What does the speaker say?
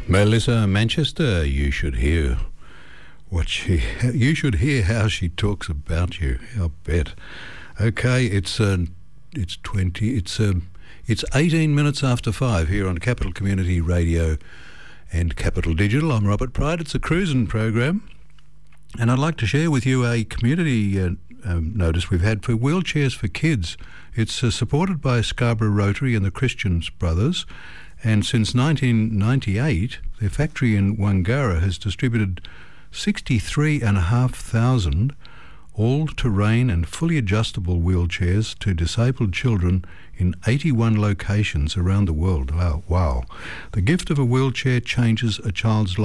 Melissa Manchester, you should hear how she talks about you. I'll bet. Okay, it's 18 minutes after 5 here on Capital Community Radio and Capital Digital. I'm Robert Pride. It's a cruising program, and I'd like to share with you a community notice we've had for wheelchairs for kids. It's supported by Scarborough Rotary and the Christian Brothers, and since 1998, their factory in Wangara has distributed 63,500 all-terrain and fully adjustable wheelchairs to disabled children in 81 locations around the world. Wow. The gift of a wheelchair changes a child's life.